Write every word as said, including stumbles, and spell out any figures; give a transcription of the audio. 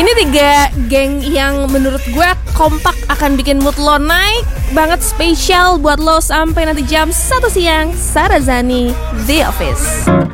Ini tiga geng yang menurut gue kompak akan bikin mood lo naik banget, spesial buat lo sampai nanti jam satu siang. Sarah Zani, The Office.